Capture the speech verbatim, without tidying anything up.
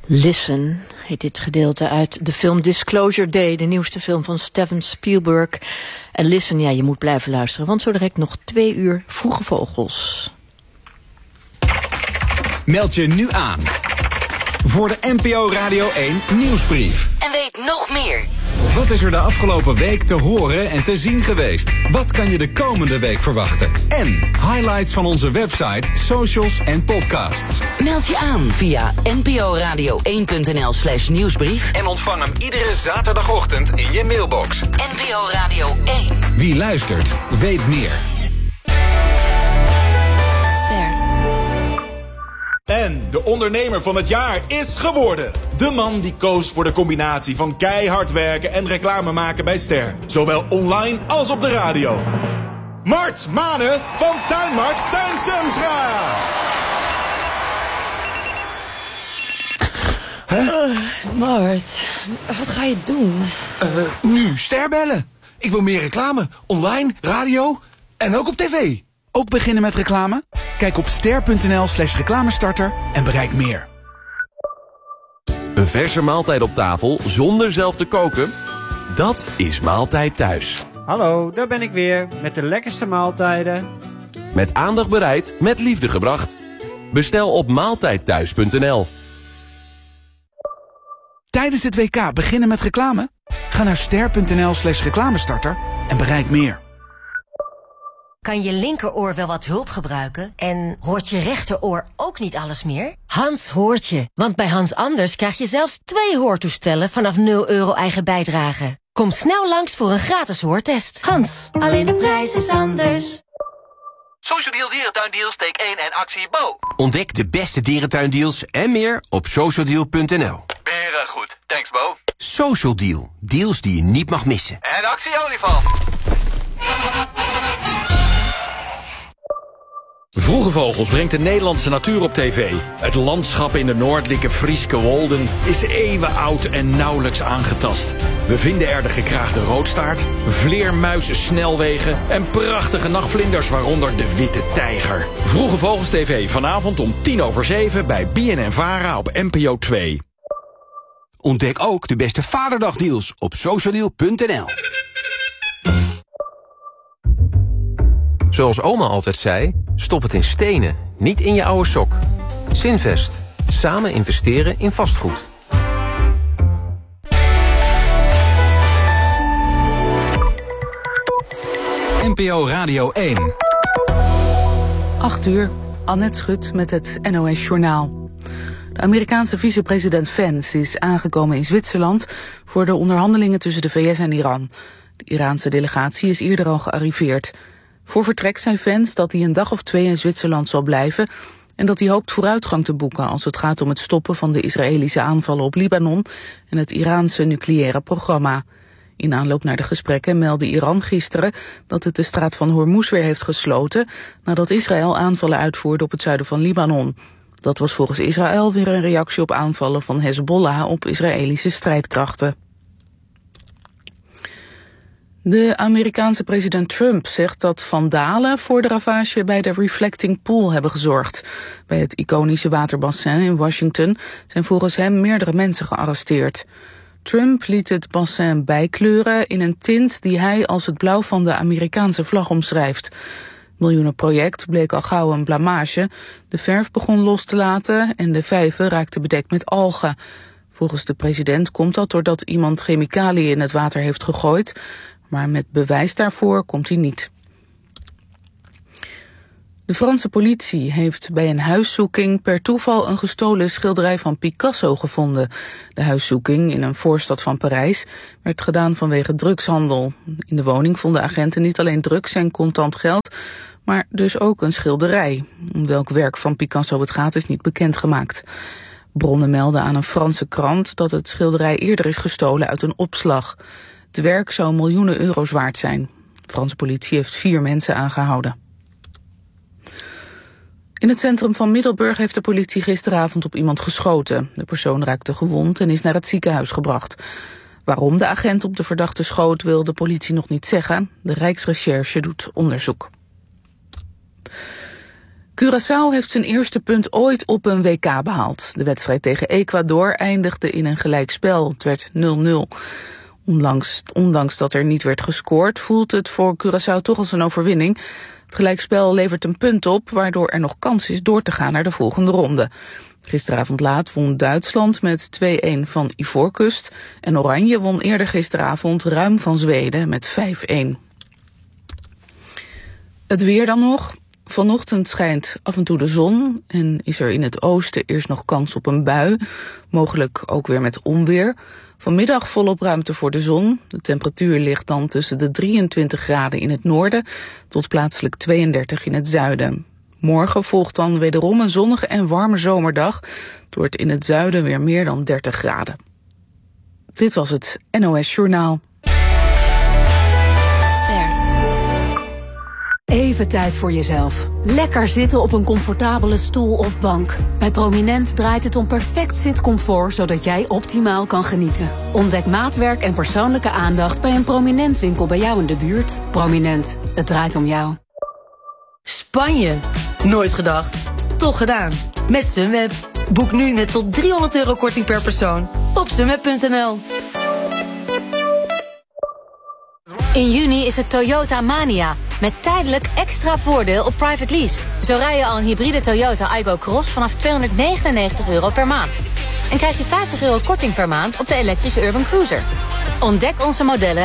Listen heet dit gedeelte uit de film Disclosure Day, de nieuwste film van Steven Spielberg. En Listen, ja, je moet blijven luisteren, want zo direct nog twee uur Vroege Vogels. Meld je nu aan voor de N P O Radio één Nieuwsbrief. En weet nog meer. Wat is er de afgelopen week te horen en te zien geweest? Wat kan je de komende week verwachten? En highlights van onze website, socials en podcasts. Meld je aan via n p o radio één punt n l slash nieuwsbrief. En ontvang hem iedere zaterdagochtend in je mailbox. N P O Radio één. Wie luistert, weet meer. En de ondernemer van het jaar is geworden. De man die koos voor de combinatie van keihard werken en reclame maken bij Ster. Zowel online als op de radio. Mart Mane van Tuinmart Tuincentra. Huh? Uh, Mart, wat ga je doen? Uh, nu Ster bellen. Ik wil meer reclame. Online, radio en ook op tv. Ook beginnen met reclame? Kijk op ster.nl slash reclamestarter en bereik meer. Een verse maaltijd op tafel zonder zelf te koken? Dat is Maaltijd Thuis. Hallo, daar ben ik weer met de lekkerste maaltijden. Met aandacht bereid, met liefde gebracht. Bestel op maaltijdthuis punt n l. Tijdens het W K beginnen met reclame? Ga naar ster.nl slash reclamestarter en bereik meer. Kan je linkeroor wel wat hulp gebruiken? En hoort je rechteroor ook niet alles meer? Hans hoort je, want bij Hans Anders krijg je zelfs twee hoortoestellen vanaf nul euro eigen bijdrage. Kom snel langs voor een gratis hoortest. Hans, alleen de prijs is anders. Social Deal Dierentuindeals, steek één en actie Bo. Ontdek de beste dierentuindeals en meer op social deal punt n l. Beren goed, thanks Bo. Social Deal, deals die je niet mag missen. En actie olifant. Vroege Vogels brengt de Nederlandse natuur op tv. Het landschap in de noordelijke Frieske Wolden is eeuwenoud en nauwelijks aangetast. We vinden er de gekraagde roodstaart, vleermuizen, snelwegen en prachtige nachtvlinders, waaronder de witte tijger. Vroege Vogels T V vanavond om tien over zeven bij B N N Vara op N P O twee. Ontdek ook de beste Vaderdagdeals op social deal punt n l. Zoals oma altijd zei, stop het in stenen, niet in je oude sok. Zinvest. Samen investeren in vastgoed. N P O Radio één. acht uur, Annette Schut met het N O S Journaal. De Amerikaanse vicepresident Vance is aangekomen in Zwitserland voor de onderhandelingen tussen de V S en Iran. De Iraanse delegatie is eerder al gearriveerd. Voor vertrek zei Vance dat hij een dag of twee in Zwitserland zal blijven en dat hij hoopt vooruitgang te boeken als het gaat om het stoppen van de Israëlische aanvallen op Libanon en het Iraanse nucleaire programma. In aanloop naar de gesprekken meldde Iran gisteren dat het de straat van Hormuz weer heeft gesloten nadat Israël aanvallen uitvoerde op het zuiden van Libanon. Dat was volgens Israël weer een reactie op aanvallen van Hezbollah op Israëlische strijdkrachten. De Amerikaanse president Trump zegt dat vandalen voor de ravage bij de Reflecting Pool hebben gezorgd. Bij het iconische waterbassin in Washington zijn volgens hem meerdere mensen gearresteerd. Trump liet het bassin bijkleuren in een tint die hij als het blauw van de Amerikaanse vlag omschrijft. Het miljoenenproject bleek al gauw een blamage. De verf begon los te laten en de vijver raakte bedekt met algen. Volgens de president komt dat doordat iemand chemicaliën in het water heeft gegooid, maar met bewijs daarvoor komt hij niet. De Franse politie heeft bij een huiszoeking per toeval een gestolen schilderij van Picasso gevonden. De huiszoeking in een voorstad van Parijs werd gedaan vanwege drugshandel. In de woning vonden agenten niet alleen drugs en contant geld, maar dus ook een schilderij. Om welk werk van Picasso het gaat is niet bekendgemaakt. Bronnen melden aan een Franse krant dat het schilderij eerder is gestolen uit een opslag. Het werk zou miljoenen euro's waard zijn. De Franse politie heeft vier mensen aangehouden. In het centrum van Middelburg heeft de politie gisteravond op iemand geschoten. De persoon raakte gewond en is naar het ziekenhuis gebracht. Waarom de agent op de verdachte schoot wil de politie nog niet zeggen. De Rijksrecherche doet onderzoek. Curaçao heeft zijn eerste punt ooit op een W K behaald. De wedstrijd tegen Ecuador eindigde in een gelijkspel. Het werd nul nul. Ondanks, ondanks dat er niet werd gescoord, voelt het voor Curaçao toch als een overwinning. Het gelijkspel levert een punt op, waardoor er nog kans is door te gaan naar de volgende ronde. Gisteravond laat won Duitsland met twee-een van Ivoorkust. En Oranje won eerder gisteravond ruim van Zweden met vijf-een. Het weer dan nog. Vanochtend schijnt af en toe de zon en is er in het oosten eerst nog kans op een bui. Mogelijk ook weer met onweer. Vanmiddag volop ruimte voor de zon. De temperatuur ligt dan tussen de drieëntwintig graden in het noorden tot plaatselijk tweeëndertig in het zuiden. Morgen volgt dan wederom een zonnige en warme zomerdag. Het wordt in het zuiden weer meer dan dertig graden. Dit was het N O S Journaal. Even tijd voor jezelf. Lekker zitten op een comfortabele stoel of bank. Bij Prominent draait het om perfect zitcomfort, zodat jij optimaal kan genieten. Ontdek maatwerk en persoonlijke aandacht bij een Prominent winkel bij jou in de buurt. Prominent, het draait om jou. Spanje? Nooit gedacht. Toch gedaan. Met Sunweb. Boek nu met tot driehonderd euro korting per persoon op sunweb punt n l. In juni is het Toyota Mania. Met tijdelijk extra voordeel op private lease. Zo rij je al een hybride Toyota Aygo Cross vanaf tweehonderdnegenennegentig euro per maand. En krijg je vijftig euro korting per maand op de elektrische Urban Cruiser. Ontdek onze modellen